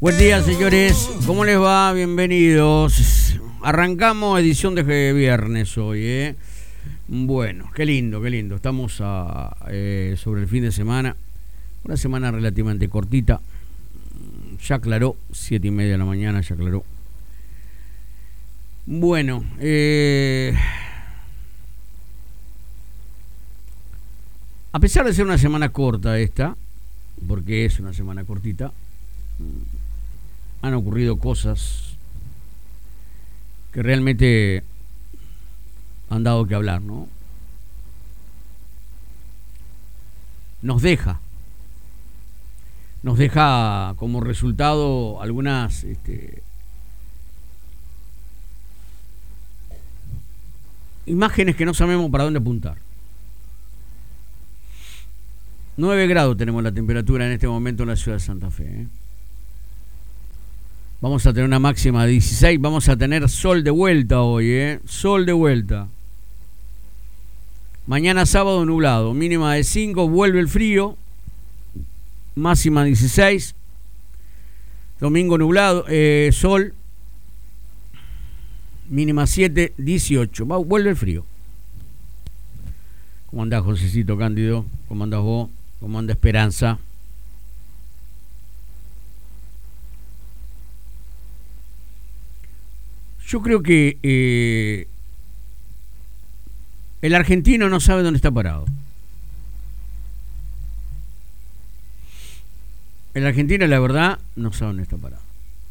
Buen día, señores. ¿Cómo les va? Bienvenidos. Arrancamos edición de viernes hoy, ¿eh? Bueno, qué lindo, qué lindo. Estamos sobre el fin de semana. Una semana relativamente cortita. Ya aclaró, 7:30 de la mañana, ya aclaró. Bueno, a pesar de ser una semana corta esta, porque es una semana cortita, han ocurrido cosas que realmente han dado que hablar, ¿no? Nos deja como resultado algunas imágenes que no sabemos para dónde apuntar. 9 grados tenemos la temperatura en este momento en la ciudad de Santa Fe, ¿eh? Vamos a tener una máxima de 16. Vamos a tener sol de vuelta hoy, ¿eh? Sol de vuelta. Mañana sábado nublado. Mínima de 5. Vuelve el frío. Máxima 16. Domingo nublado. Sol. Mínima 7. 18. Vuelve el frío. ¿Cómo andás, Josecito Cándido? ¿Cómo andás vos? ¿Cómo anda Esperanza? Yo creo que el argentino no sabe dónde está parado. El argentino, la verdad, no sabe dónde está parado.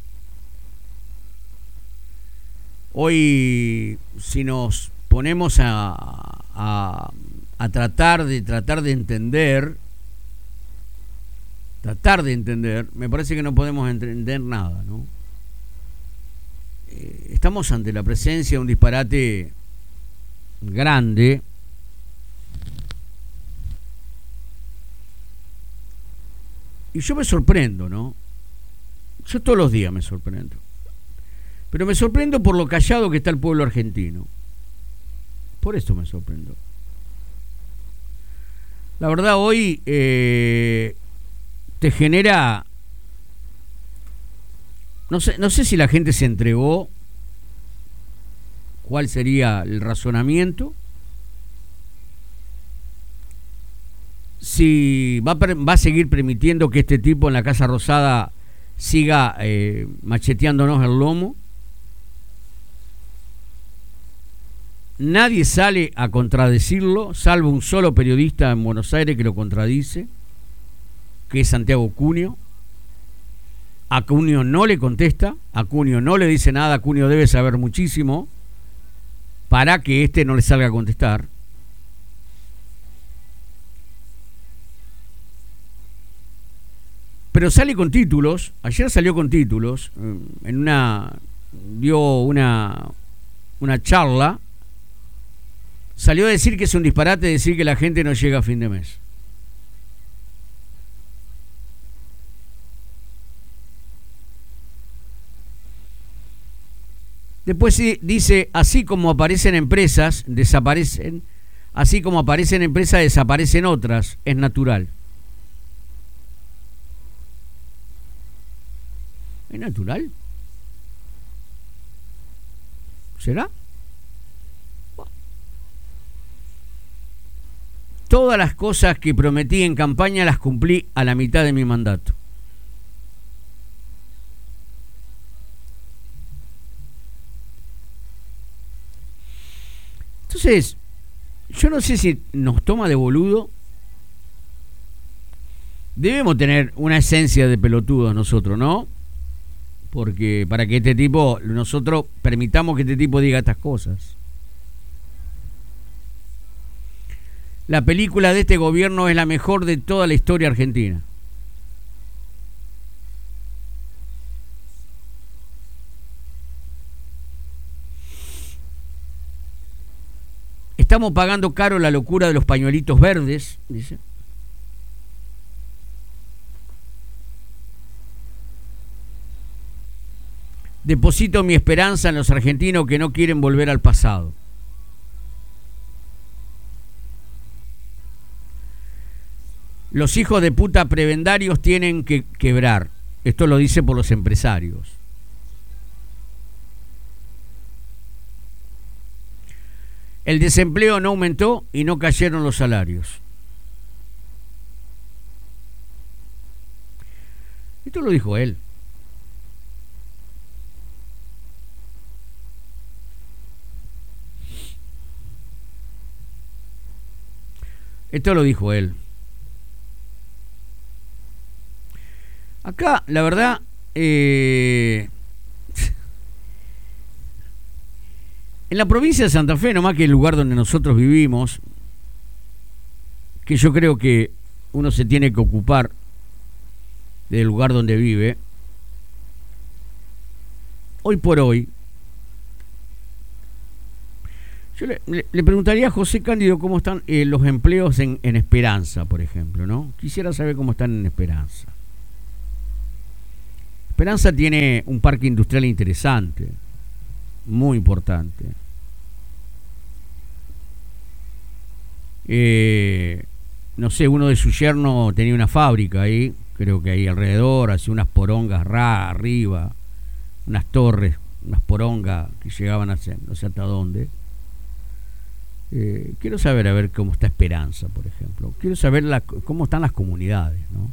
Hoy, si nos ponemos a tratar de entender, me parece que no podemos entender nada, ¿no? Estamos ante la presencia de un disparate grande y yo me sorprendo, ¿no? Yo todos los días me sorprendo, pero me sorprendo por lo callado que está el pueblo argentino. Por eso me sorprendo. La verdad, hoy te genera... No sé si la gente se entregó, cuál sería el razonamiento, si va a seguir permitiendo que este tipo en la Casa Rosada siga macheteándonos el lomo. Nadie sale a contradecirlo, salvo un solo periodista en Buenos Aires que lo contradice, que es Santiago Cunio. Acuña no le contesta, Acuña no le dice nada, Acuña debe saber muchísimo para que no le salga a contestar. Pero sale con títulos, ayer salió con títulos, dio una charla, salió a decir que es un disparate decir que la gente no llega a fin de mes. Después dice, así como aparecen empresas, desaparecen, así como aparecen empresas, desaparecen otras, es natural. ¿Es natural? ¿Será? Todas las cosas que prometí en campaña las cumplí a la mitad de mi mandato. Entonces, yo no sé si nos toma de boludo. Debemos tener una esencia de pelotudos nosotros, ¿no? Porque para que nosotros permitamos que este tipo diga estas cosas. La película de este gobierno es la mejor de toda la historia argentina. Estamos pagando caro la locura de los pañuelitos verdes, dice. Deposito mi esperanza en los argentinos que no quieren volver al pasado. Los hijos de puta prebendarios tienen que quebrar. Esto lo dice por los empresarios. El desempleo no aumentó y no cayeron los salarios. Esto lo dijo él. Esto lo dijo él. Acá, la verdad, en la provincia de Santa Fe, nomás que el lugar donde nosotros vivimos, que yo creo que uno se tiene que ocupar del lugar donde vive, hoy por hoy, yo le preguntaría a José Cándido cómo están los empleos en Esperanza, por ejemplo, ¿no? Quisiera saber cómo están en Esperanza. Esperanza tiene un parque industrial interesante, muy importante. No sé, uno de sus yernos tenía una fábrica ahí, creo que ahí alrededor, hacía unas porongas arriba, unas torres, unas porongas que llegaban a ser, no sé hasta dónde. Quiero saber a ver cómo está Esperanza, por ejemplo. Quiero saber cómo están las comunidades, ¿no?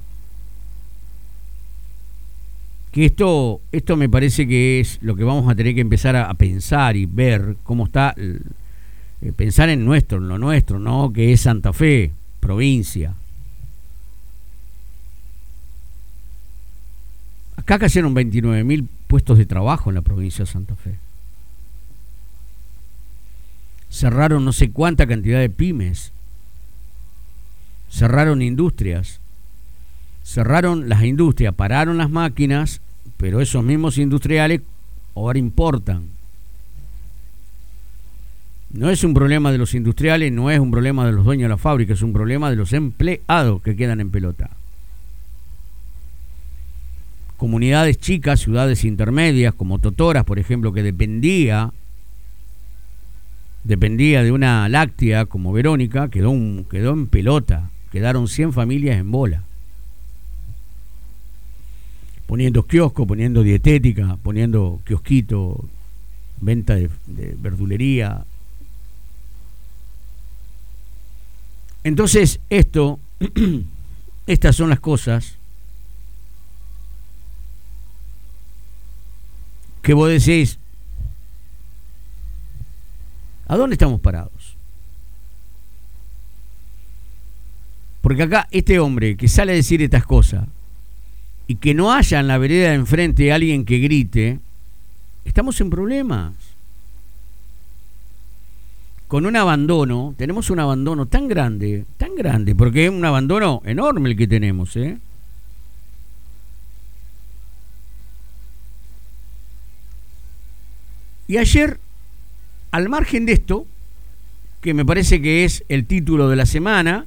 Que esto me parece que es lo que vamos a tener que empezar a pensar y ver cómo está, pensar en lo nuestro, ¿no? Que es Santa Fe, provincia. Acá cayeron 29.000 puestos de trabajo en la provincia de Santa Fe. Cerraron no sé cuánta cantidad de pymes. Cerraron industrias. Cerraron las industrias, pararon las máquinas, pero esos mismos industriales ahora importan. No es un problema de los industriales, no es un problema de los dueños de la fábrica, es un problema de los empleados que quedan en pelota. Comunidades chicas, ciudades intermedias, como Totoras, por ejemplo, que dependía de una láctea como Verónica, quedó en pelota, quedaron 100 familias en bola. Poniendo kiosco, poniendo dietética, poniendo kiosquito, venta de verdulería. Entonces, estas son las cosas que vos decís, ¿a dónde estamos parados? Porque acá este hombre que sale a decir estas cosas y que no haya en la vereda de enfrente alguien que grite, estamos en problemas. Con un abandono, tenemos un abandono tan grande, porque es un abandono enorme el que tenemos, ¿eh? Y ayer, al margen de esto, que me parece que es el título de la semana,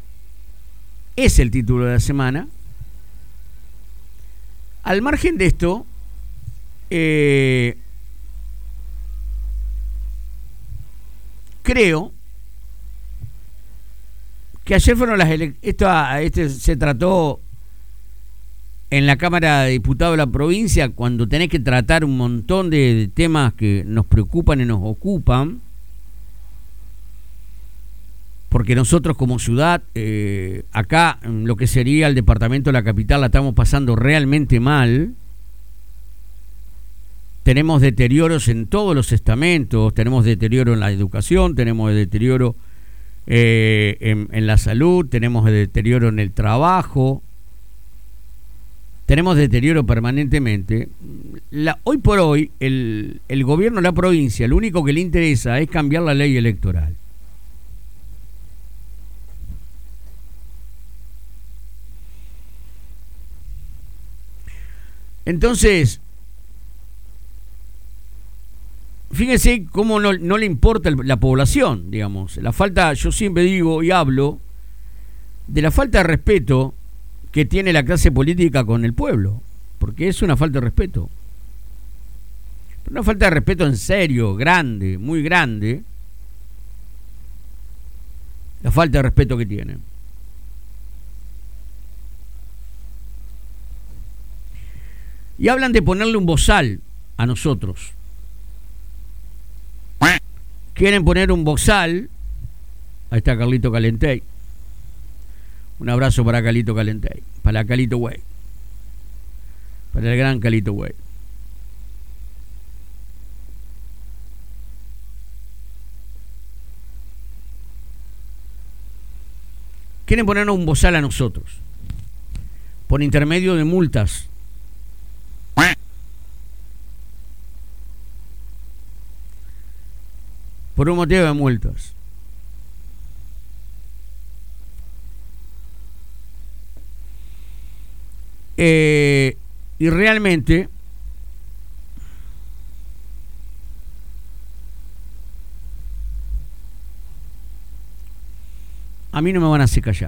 al margen de esto, creo que ayer fueron las elecciones. Se trató en la Cámara de Diputados de la provincia, cuando tenés que tratar un montón de temas que nos preocupan y nos ocupan, porque nosotros como ciudad, acá en lo que sería el departamento de la capital, la estamos pasando realmente mal. Tenemos deterioros en todos los estamentos, tenemos deterioro en la educación, tenemos deterioro en la salud, tenemos deterioro en el trabajo, tenemos deterioro permanentemente. Hoy por hoy, el gobierno de la provincia, lo único que le interesa es cambiar la ley electoral. Entonces, fíjense cómo no le importa la población, digamos. La falta, yo siempre digo y hablo de la falta de respeto que tiene la clase política con el pueblo, porque es una falta de respeto. Una falta de respeto en serio, grande, muy grande, la falta de respeto que tiene. Y hablan de ponerle un bozal a nosotros. Quieren poner un bozal. Ahí está Carlito Calentey. Un abrazo para Carlito Calentey. Para Calito Güey. Para el gran Calito Güey. Quieren ponernos un bozal a nosotros. Por intermedio de multas. Por un motivo de multas. Y realmente a mí no me van a hacer callar.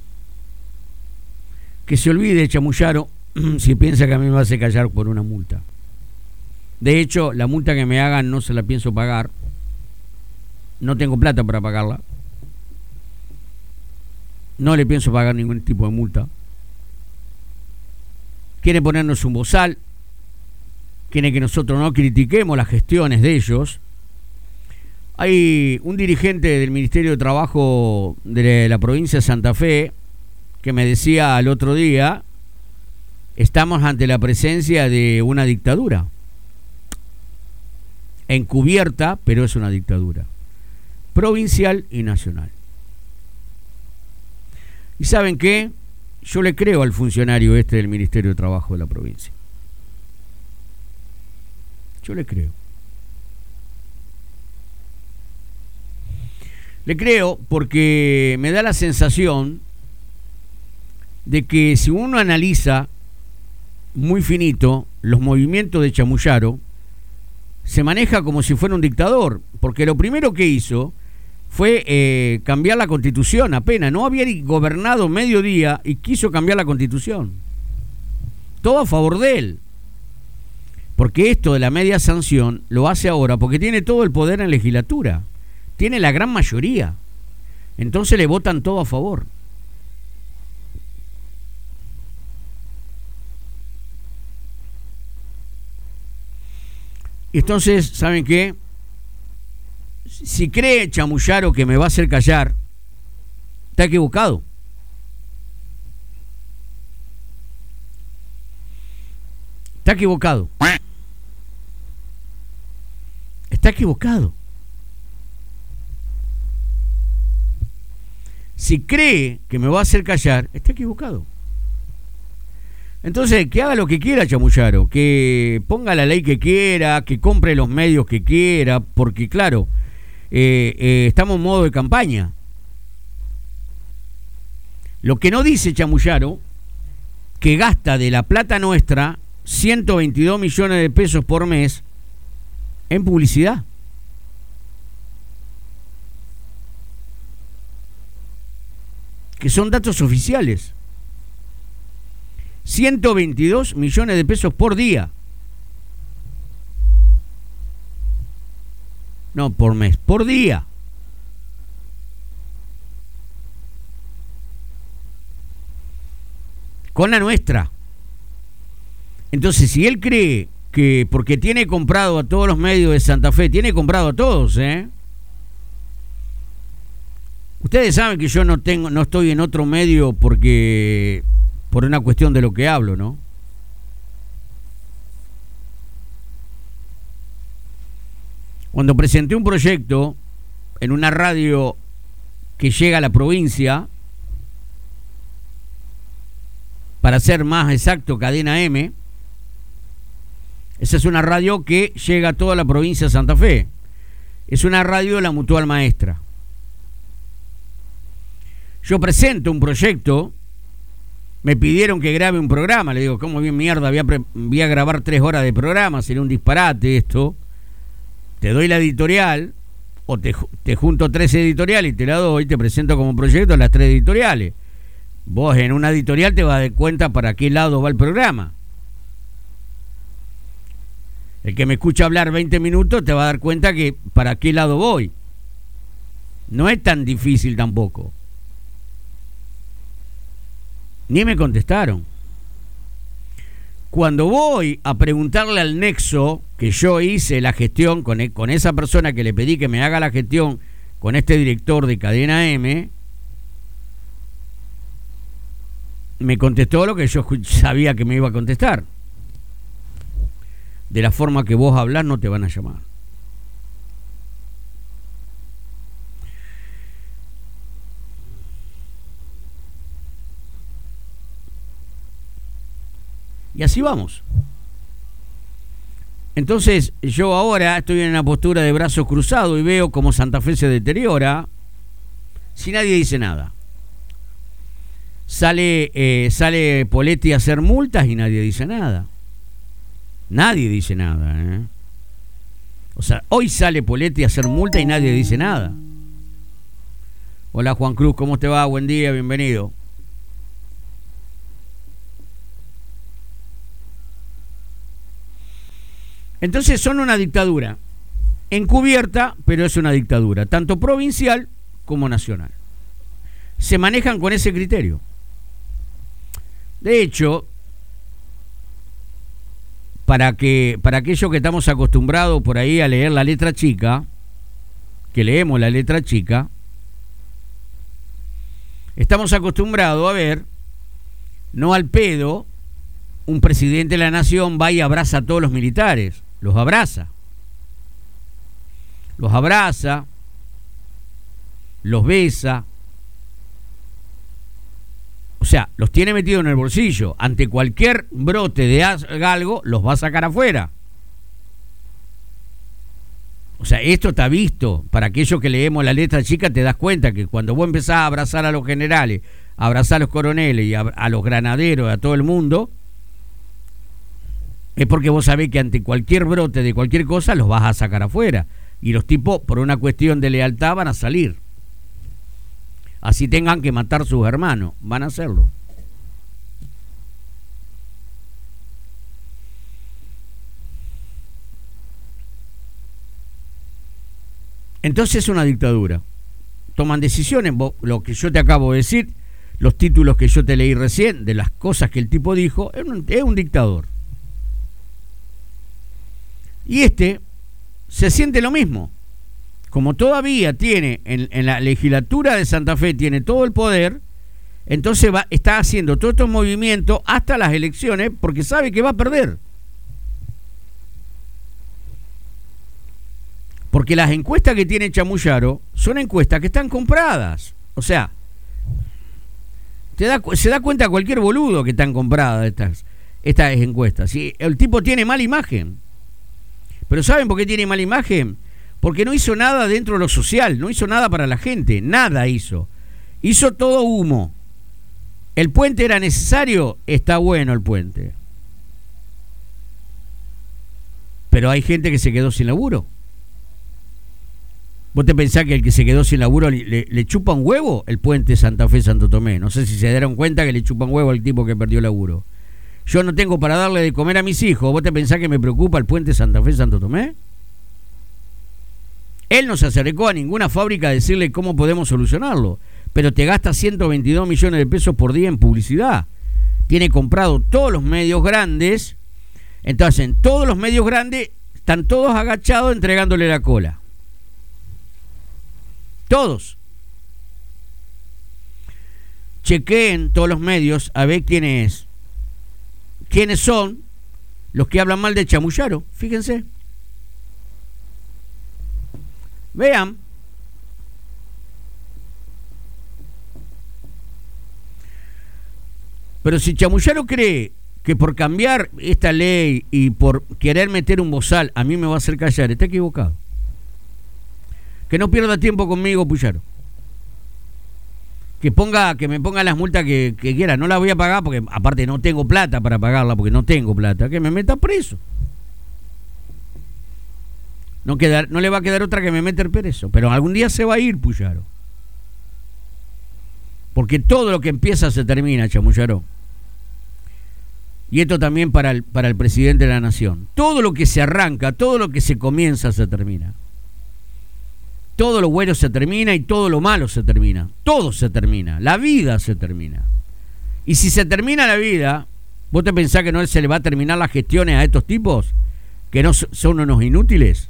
Que se olvide Chamullaro si piensa que a mí me va a hacer callar por una multa. De hecho, la multa que me hagan no se la pienso pagar. No tengo plata para pagarla. No le pienso pagar ningún tipo de multa. Quieren ponernos un bozal. Quieren que nosotros no critiquemos las gestiones de ellos. Hay un dirigente del Ministerio de Trabajo de la provincia de Santa Fe que me decía el otro día, estamos ante la presencia de una dictadura. Encubierta, pero es una dictadura. Provincial y nacional. ¿Y saben qué? Yo le creo al funcionario este del Ministerio de Trabajo de la provincia. Yo le creo. Le creo porque me da la sensación de que si uno analiza muy finito los movimientos de Chamullaro, se maneja como si fuera un dictador, porque lo primero que hizo fue cambiar la Constitución apenas, no había gobernado medio día y quiso cambiar la Constitución. Todo a favor de él. Porque esto de la media sanción lo hace ahora porque tiene todo el poder en legislatura. Tiene la gran mayoría. Entonces le votan todo a favor. Entonces, ¿saben qué? Si cree Chamullaro que me va a hacer callar, está equivocado. Está equivocado. Está equivocado. Si cree que me va a hacer callar, está equivocado. Entonces, que haga lo que quiera Chamullaro, que ponga la ley que quiera, que compre los medios que quiera, porque claro, estamos en modo de campaña. Lo que no dice Chamullaro, que gasta de la plata nuestra 122 millones de pesos por mes en publicidad. Que son datos oficiales. 122 millones de pesos por día. No, por mes, por día. Con la nuestra. Entonces, si él cree que porque tiene comprado a todos los medios de Santa Fe, tiene comprado a todos, Ustedes saben que yo no estoy en otro medio por una cuestión de lo que hablo, ¿no? Cuando presenté un proyecto en una radio que llega a la provincia, para ser más exacto, Cadena M, esa es una radio que llega a toda la provincia de Santa Fe. Es una radio de la Mutual Maestra. Yo presento un proyecto, me pidieron que grabe un programa, le digo, ¿cómo bien mierda voy a grabar 3 horas de programa? Sería un disparate esto. Te doy la editorial, o te junto 3 editoriales y te la doy, te presento como proyecto las 3 editoriales. Vos en una editorial te vas a dar cuenta para qué lado va el programa. El que me escucha hablar 20 minutos te va a dar cuenta que para qué lado voy. No es tan difícil tampoco. Ni me contestaron. Cuando voy a preguntarle al Nexo, que yo hice la gestión con esa persona que le pedí que me haga la gestión con este director de Cadena M, me contestó lo que yo sabía que me iba a contestar. De la forma que vos hablás no te van a llamar. Y así vamos. Entonces yo ahora estoy en una postura de brazos cruzados y veo como Santa Fe se deteriora si nadie dice nada. Sale Poletti a hacer multas y nadie dice nada. Nadie dice nada, ¿eh? O sea, hoy sale Poletti a hacer multas y nadie dice nada. Hola Juan Cruz, ¿cómo te va? Buen día, bienvenido. Entonces son una dictadura encubierta, pero es una dictadura, tanto provincial como nacional. Se manejan con ese criterio. De hecho, para aquellos que estamos acostumbrados por ahí a leer la letra chica, que leemos la letra chica, estamos acostumbrados a ver, no al pedo, un presidente de la nación va y abraza a todos los militares. Los abraza, los besa, o sea, los tiene metidos en el bolsillo. Ante cualquier brote de algo, los va a sacar afuera. O sea, esto está visto. Para aquellos que leemos la letra chica, te das cuenta que cuando vos empezás a abrazar a los generales, a abrazar a los coroneles y a los granaderos, a todo el mundo, es porque vos sabés que ante cualquier brote de cualquier cosa los vas a sacar afuera. Y los tipos, por una cuestión de lealtad, van a salir. Así tengan que matar sus hermanos, van a hacerlo. Entonces es una dictadura. Toman decisiones, lo que yo te acabo de decir, los títulos que yo te leí recién, de las cosas que el tipo dijo, es un dictador. Y se siente lo mismo. Como todavía tiene en la legislatura de Santa Fe, tiene todo el poder, entonces está haciendo todos estos movimientos hasta las elecciones porque sabe que va a perder. Porque las encuestas que tiene Chamullaro son encuestas que están compradas. O sea, se da cuenta cualquier boludo que están compradas estas encuestas. ¿Sí? El tipo tiene mala imagen. Pero ¿saben por qué tiene mala imagen? Porque no hizo nada dentro de lo social, no hizo nada para la gente, nada hizo. Hizo todo humo. ¿El puente era necesario? Está bueno el puente. Pero hay gente que se quedó sin laburo. ¿Vos te pensás que el que se quedó sin laburo le chupa un huevo el puente Santa Fe-Santo Tomé? No sé si se dieron cuenta que le chupa un huevo al tipo que perdió laburo. Yo no tengo para darle de comer a mis hijos. ¿Vos te pensás que me preocupa el puente Santa Fe-Santo Tomé? Él no se acercó a ninguna fábrica a decirle cómo podemos solucionarlo. Pero te gasta 122 millones de pesos por día en publicidad. Tiene comprado todos los medios grandes. Entonces, en todos los medios grandes están todos agachados entregándole la cola. Todos. Chequeen todos los medios a ver quiénes son los que hablan mal de Chamullaro. Fíjense. Vean. Pero si Chamullaro cree que por cambiar esta ley y por querer meter un bozal a mí me va a hacer callar, está equivocado. Que no pierda tiempo conmigo, Puyaro. Que me ponga las multas que quiera. No las voy a pagar porque aparte no tengo plata para pagarla, porque no tengo plata. Que me meta preso. No le va a quedar otra que me meter preso. Pero algún día se va a ir, Puyaro. Porque todo lo que empieza se termina, Chamullaro. Y esto también para el presidente de la nación. Todo lo que se arranca, todo lo que se comienza se termina. Todo lo bueno se termina y todo lo malo se termina. Todo se termina. La vida se termina. Y si se termina la vida, ¿Vos te pensás que no se le va a terminar las gestiones a estos tipos? ¿Que no son unos inútiles?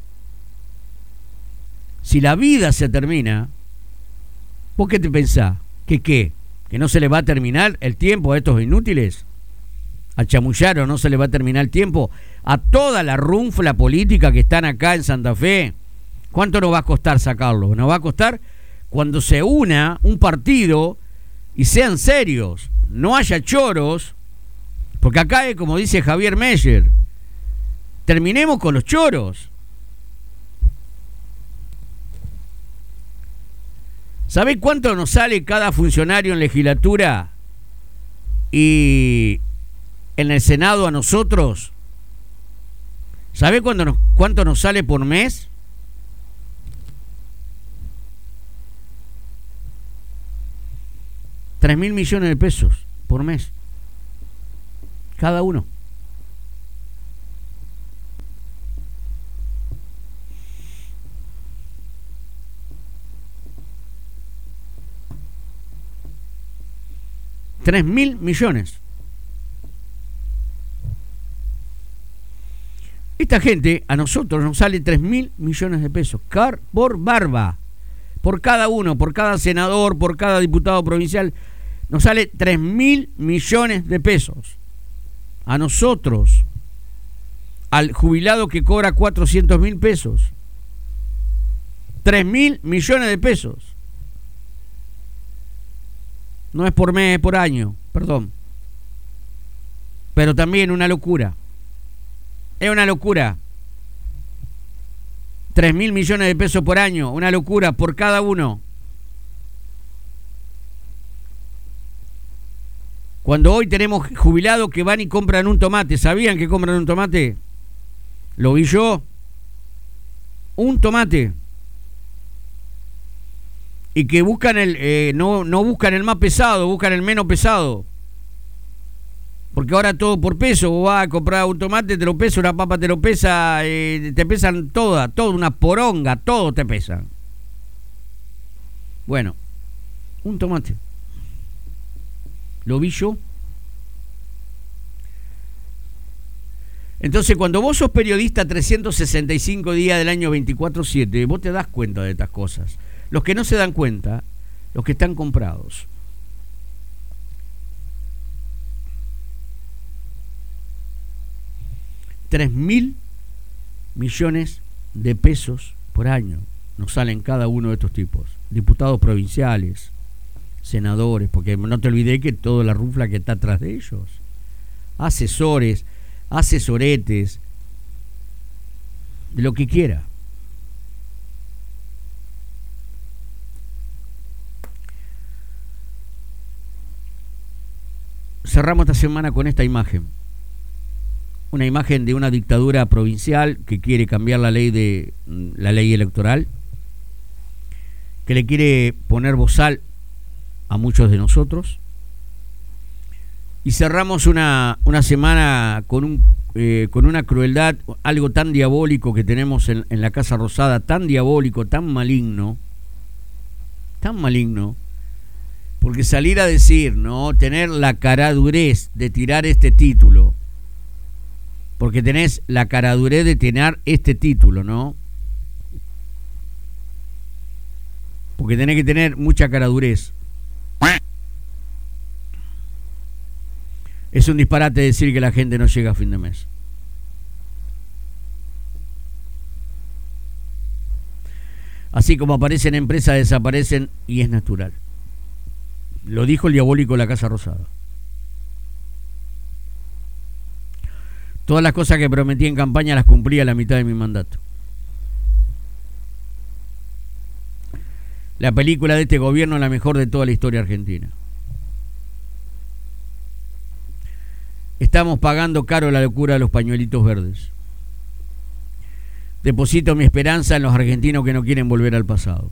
Si la vida se termina, ¿vos qué te pensás? ¿Que qué? ¿Que no se le va a terminar el tiempo a estos inútiles? ¿A Chamullaro no se le va a terminar el tiempo? ¿A toda la runfla política que están acá en Santa Fe? ¿Cuánto nos va a costar sacarlo? Nos va a costar cuando se una un partido y sean serios, no haya choros, porque acá es como dice Javier Meyer, terminemos con los choros. ¿Sabés cuánto nos sale cada funcionario en legislatura y en el Senado a nosotros? ¿Sabés cuánto nos sale por mes? $3.000 millones de pesos por mes. Cada uno. $3.000 millones. Esta gente, a nosotros nos sale $3.000 millones de pesos por barba. Por cada uno, por cada senador, por cada diputado provincial. Nos sale $3.000 millones de pesos. A nosotros. Al jubilado que cobra 400.000 pesos. $3.000 millones de pesos. No es por mes, es por año, perdón. Pero también una locura. Es una locura. $3.000 millones de pesos por año, una locura por cada uno. Cuando hoy tenemos jubilados que van y compran un tomate, ¿sabían que compran un tomate? Lo vi yo. Un tomate. Y que buscan no buscan el más pesado, buscan el menos pesado. Porque ahora todo por peso. Vos vas a comprar un tomate, te lo pesa, una papa te lo pesa, te pesan toda una poronga, todo te pesa. Bueno, un tomate. Lo vi yo. Entonces, cuando vos sos periodista 365 días del año 24/7, vos te das cuenta de estas cosas. Los que no se dan cuenta, los que están comprados. $3.000 millones de pesos por año nos salen cada uno de estos tipos. Diputados provinciales, senadores, porque no te olvidé que toda la rufla que está atrás de ellos. Asesores, asesoretes, de lo que quiera. Cerramos esta semana con esta imagen. Una imagen de una dictadura provincial que quiere cambiar la ley electoral, que le quiere poner bozal a muchos de nosotros. Y cerramos una semana con una crueldad, algo tan diabólico que tenemos en la Casa Rosada, tan diabólico, tan maligno, porque salir a decir, ¿no? Tener la caradurez de tirar este título, porque tenés la caradurez de tener este título, ¿no? Porque tenés que tener mucha caradurez. Es un disparate decir que la gente no llega a fin de mes. Así como aparecen empresas, desaparecen y es natural. Lo dijo el diabólico de la Casa Rosada. Todas las cosas que prometí en campaña las cumplí a la mitad de mi mandato. La película de este gobierno es la mejor de toda la historia argentina. Estamos pagando caro la locura de los pañuelitos verdes. Deposito mi esperanza en los argentinos que no quieren volver al pasado.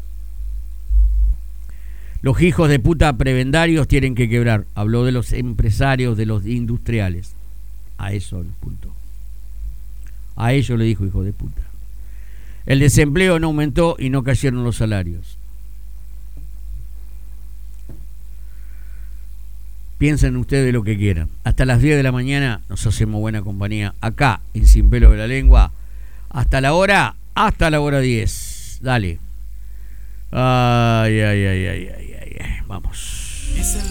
Los hijos de puta prebendarios tienen que quebrar. Habló de los empresarios, de los industriales. A eso, punto. A ellos le dijo hijo de puta. El desempleo no aumentó y no cayeron los salarios. Piensen ustedes lo que quieran. Hasta las 10 de la mañana nos hacemos buena compañía acá en Sin Pelo de la Lengua. Hasta la hora 10. Dale. Ay. Vamos.